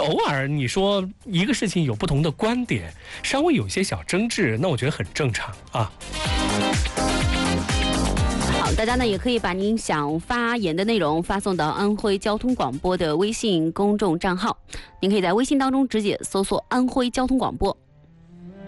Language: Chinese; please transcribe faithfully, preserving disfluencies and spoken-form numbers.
偶尔你说一个事情有不同的观点，稍微有些小争执，那我觉得很正常啊。 好，大家呢也可以把您想发言的内容发送到安徽交通广播的微信公众账号，您可以在微信当中直接搜索安徽交通广播。